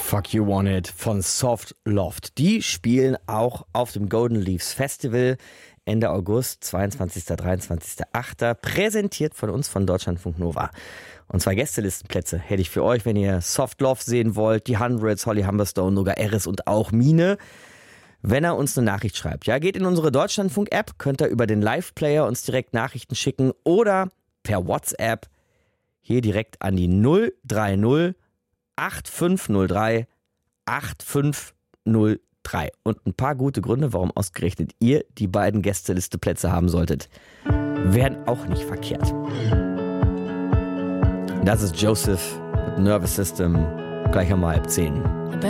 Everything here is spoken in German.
Fuck You Want It von Soft Loft. Die spielen auch auf dem Golden Leaves Festival Ende August, 22. 23.8. Präsentiert von uns von Deutschlandfunk Nova. Und 2 Gästelistenplätze hätte ich für euch, wenn ihr Soft Love sehen wollt. Die Hundreds, Holly Humberstone, Noga Eris und auch Mine. Wenn er uns eine Nachricht schreibt. Ja, geht in unsere Deutschlandfunk-App, könnt ihr über den Live-Player uns direkt Nachrichten schicken oder per WhatsApp hier direkt an die 030 8503 8503. Und ein paar gute Gründe, warum ausgerechnet ihr die beiden Gästeliste-Plätze haben solltet, wären auch nicht verkehrt. Das ist Joseph mit Nervous System, gleich um 9:30.